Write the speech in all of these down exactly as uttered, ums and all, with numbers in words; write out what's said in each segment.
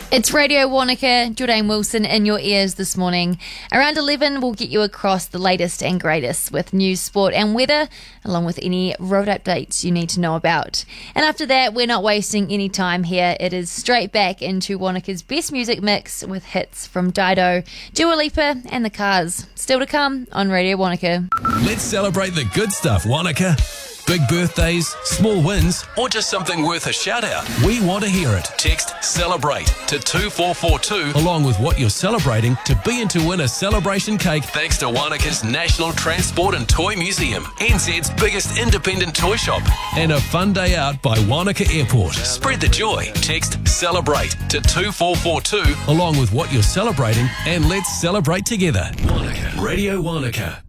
It's Radio Wanaka, Jordan Wilson in your ears this morning. Around eleven, we'll get you across the latest and greatest with news, sport and weather, along with any road updates you need to know about. And after that, we're not wasting any time here. It is straight back into Wanaka's best music mix with hits from Dido, Dua Lipa and The Cars. Still to come on Radio Wanaka. Let's celebrate the good stuff, Wanaka. Big birthdays, small wins, or just something worth a shout out. We want to hear it. Text CELEBRATE to two four four two along with what you're celebrating to be in to win a celebration cake thanks to Wanaka's National Transport and Toy Museum, N Z's biggest independent toy shop, and a fun day out by Wanaka Airport. Spread the joy. Text CELEBRATE to two four four two along with what you're celebrating and let's celebrate together. Wanaka. Radio Wanaka.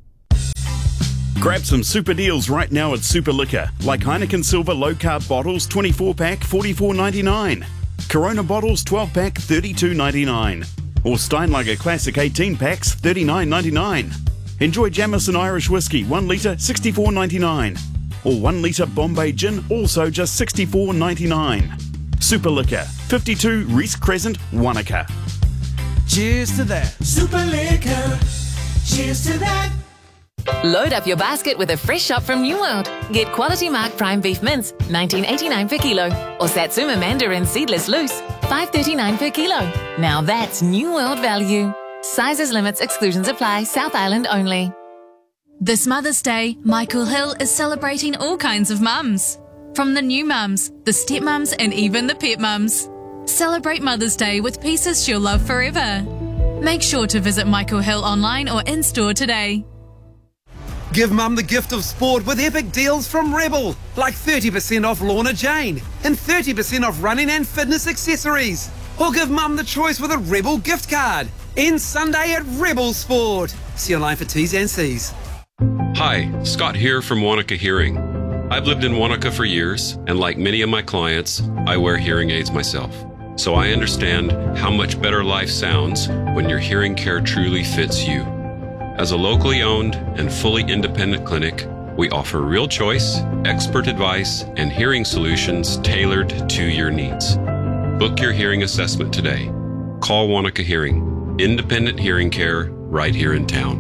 Grab some super deals right now at Super Liquor, like Heineken Silver Low Carb bottles twenty-four pack forty-four ninety-nine, Corona bottles twelve pack thirty-two ninety-nine, or Steinlager Classic eighteen packs thirty-nine ninety-nine. Enjoy Jameson Irish Whiskey one litre sixty-four ninety-nine, or one litre Bombay Gin also just sixty-four ninety-nine. Super Liquor, fifty-two Reese Crescent, Wanaka. Cheers to that. Super Liquor. Cheers to that. Load up your basket with a fresh shop from New World. Get quality Mark Prime beef mince, nineteen eighty-nine per kilo, or Satsuma Mandarin seedless loose, five thirty-nine per kilo. Now that's New World value. Sizes, limits, exclusions apply. South Island only. This Mother's Day, Michael Hill is celebrating all kinds of mums. From the new mums, the stepmums, and even the pet mums. Celebrate Mother's Day with pieces she'll love forever. Make sure to visit Michael Hill online or in-store today. Give Mum the gift of sport with epic deals from Rebel, like thirty percent off Lorna Jane and thirty percent off running and fitness accessories. Or give Mum the choice with a Rebel gift card. End Sunday at Rebel Sport. See online for T's and C's. Hi, Scott here from Wanaka Hearing. I've lived in Wanaka for years, and like many of my clients, I wear hearing aids myself. So I understand how much better life sounds when your hearing care truly fits you. As a locally owned and fully independent clinic, we offer real choice, expert advice, and hearing solutions tailored to your needs. Book your hearing assessment today. Call Wanaka Hearing. Independent hearing care right here in town.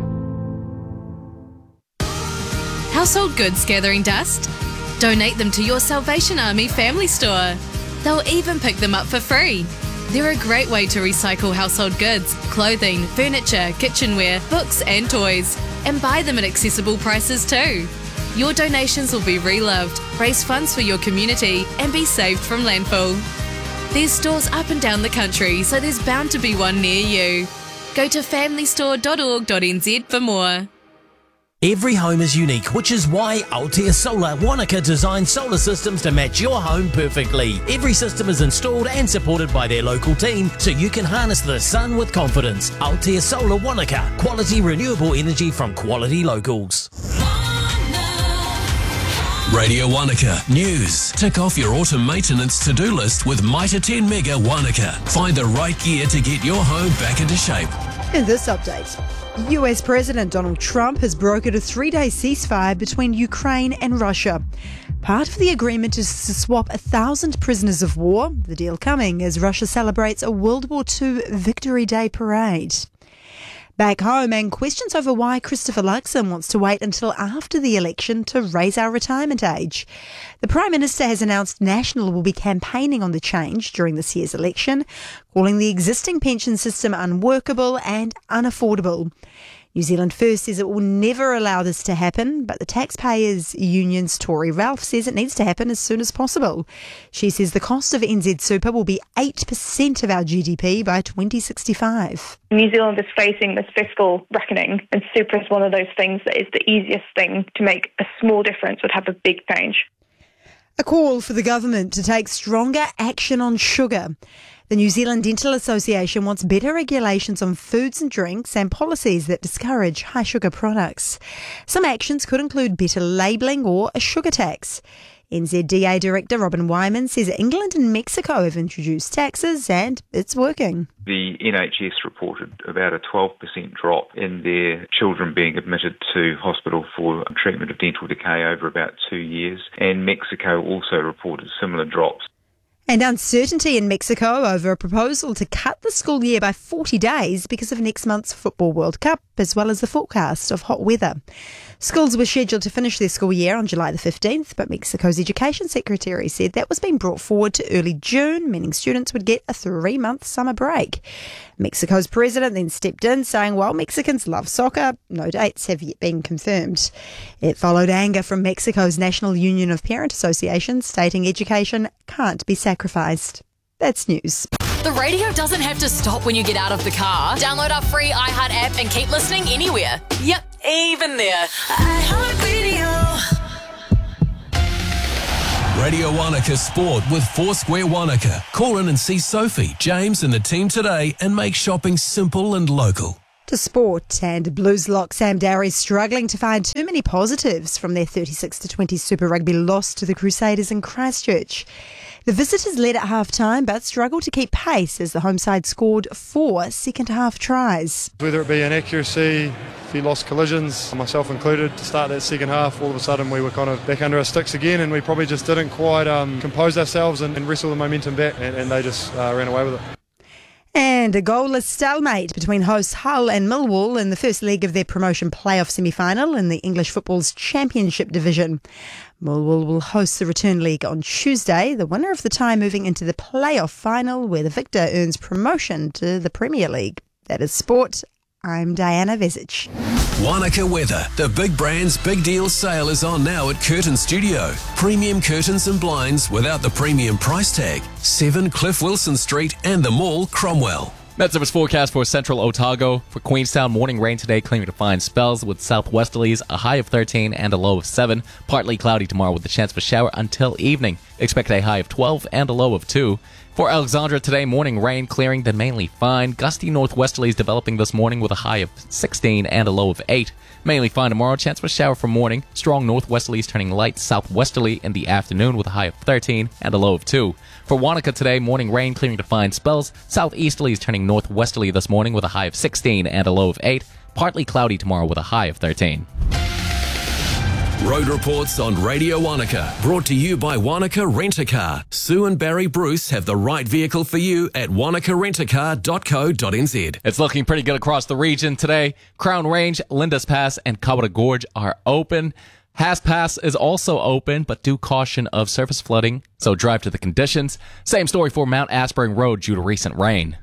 Household goods gathering dust? Donate them to your Salvation Army family store. They'll even pick them up for free. They're a great way to recycle household goods, clothing, furniture, kitchenware, books and toys, and buy them at accessible prices too. Your donations will be reloved, raise funds for your community, and be saved from landfill. There's stores up and down the country, so there's bound to be one near you. Go to family store dot org dot n z for more. Every home is unique, which is why Altea Solar Wanaka designed solar systems to match your home perfectly. Every system is installed and supported by their local team, so you can harness the sun with confidence. Altea Solar Wanaka, quality renewable energy from quality locals. Radio Wanaka News. Tick off your autumn maintenance to-do list with Mitre ten Mega Wanaka. Find the right gear to get your home back into shape. In this update, U S President Donald Trump has brokered a three-day ceasefire between Ukraine and Russia. Part of the agreement is to swap a thousand prisoners of war, the deal coming as Russia celebrates a World War Two Victory Day parade. Back home, and questions over why Christopher Luxon wants to wait until after the election to raise our retirement age. The Prime Minister has announced National will be campaigning on the change during this year's election, calling the existing pension system unworkable and unaffordable. New Zealand First says it will never allow this to happen, but the Taxpayers Union's Tori Ralph says it needs to happen as soon as possible. She says the cost of N Z Super will be eight percent of our G D P by twenty sixty-five. New Zealand is facing this fiscal reckoning, and super is one of those things that is the easiest thing to make a small difference, would have a big change. A call for the government to take stronger action on sugar. The New Zealand Dental Association wants better regulations on foods and drinks and policies that discourage high sugar products. Some actions could include better labelling or a sugar tax. N Z D A Director Robin Wyman says England and Mexico have introduced taxes and it's working. The N H S reported about a twelve percent drop in their children being admitted to hospital for treatment of dental decay over about two years, and Mexico also reported similar drops. And uncertainty in Mexico over a proposal to cut the school year by forty days because of next month's Football World Cup, as well as the forecast of hot weather. Schools were scheduled to finish their school year on July the fifteenth, but Mexico's Education Secretary said that was being brought forward to early June, meaning students would get a three-month summer break. Mexico's president then stepped in, saying while Mexicans love soccer, no dates have yet been confirmed. It followed anger from Mexico's National Union of Parent Associations, stating education can't be sacrificed. That's news. The radio doesn't have to stop when you get out of the car. Download our free iHeart app and keep listening anywhere. Yep, even there. iHeartRadio. Radio Wanaka Sport with Foursquare Wanaka. Call in and see Sophie, James and the team today and make shopping simple and local. To sport, and Blues lock Sam Darry struggling to find too many positives from their thirty-six to twenty Super Rugby loss to the Crusaders in Christchurch. The visitors led at half-time but struggled to keep pace as the home side scored four second-half tries. Whether it be inaccuracy, a few lost collisions, myself included, to start that second half, all of a sudden we were kind of back under our sticks again, and we probably just didn't quite um, compose ourselves and, and wrestle the momentum back, and, and they just uh, ran away with it. And a goalless stalemate between hosts Hull and Millwall in the first leg of their promotion playoff semi-final in the English football's Championship division. Millwall will host the return leg on Tuesday, the winner of the tie moving into the playoff final where the victor earns promotion to the Premier League. That is sport. I'm Diana Vezic. Wanaka weather. The Big Brands Big Deal sale is on now at Curtain Studio. Premium curtains and blinds without the premium price tag. seven Cliff Wilson Street and the Mall, Cromwell. Met-Service forecast for Central Otago. For Queenstown, morning rain today, clearing to find spells with southwesterlies, a high of thirteen and a low of seven. Partly cloudy tomorrow with a chance for shower until evening. Expect a high of twelve and a low of two. For Alexandra today, morning rain clearing, then mainly fine. Gusty northwesterlies developing this morning with a high of sixteen and a low of eight. Mainly fine tomorrow, chance for shower for morning. Strong northwesterlies turning light southwesterly in the afternoon with a high of thirteen and a low of two. For Wanaka today, morning rain clearing to fine spells. Southeasterlies turning northwesterly this morning with a high of sixteen and a low of eight. Partly cloudy tomorrow with a high of thirteen. Road reports on Radio Wanaka, brought to you by Wanaka Rent-A-Car. Sue and Barry Bruce have the right vehicle for you at wanaka rent a car dot co dot n z. It's looking pretty good across the region today. Crown Range, Linda's Pass, and Kawada Gorge are open. Haas Pass is also open, but do caution of surface flooding, so drive to the conditions. Same story for Mount Aspering Road due to recent rain.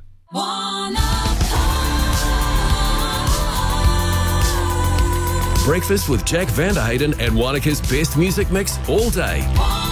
Breakfast with Jack Vanderhayden and Wanaka's best music mix all day.